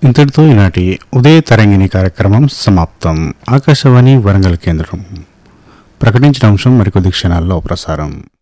ఇంతటితో ఈనాటి ఉదయ తరంగిణి కార్యక్రమం సమాప్తం. ఆకాశవాణి వరంగల్ కేంద్రం ప్రకటించిన అంశం మరికొద్ది క్షణాల్లో ప్రసారం.